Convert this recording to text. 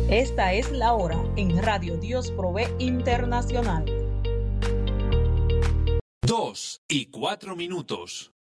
Esta es la hora en Radio Dios Provee Internacional. 2:04.